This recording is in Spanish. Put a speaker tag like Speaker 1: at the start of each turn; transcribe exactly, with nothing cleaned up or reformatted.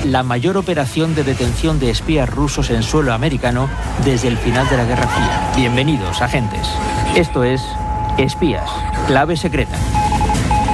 Speaker 1: la mayor operación de detención de espías rusos en suelo americano desde el final de la Guerra Fría. Bienvenidos, agentes. Esto es Espías, clave secreta.